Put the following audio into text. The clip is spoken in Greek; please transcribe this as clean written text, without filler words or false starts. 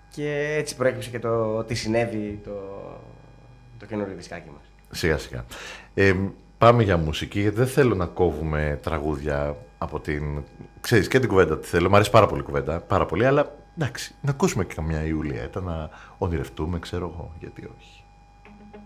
Και έτσι προέκυψε και το τι συνέβη το καινούριο δισκάκι μας. Σιγά σιγά. Πάμε για μουσική, γιατί δεν θέλω να κόβουμε τραγούδια από την... Ξέρεις, και την κουβέντα τη θέλω, μου αρέσει πάρα πολύ η κουβέντα, πάρα πολύ, αλλά εντάξει, να ακούσουμε και καμιά Ιουλιέτα, να ονειρευτούμε, ξέρω εγώ, γιατί όχι.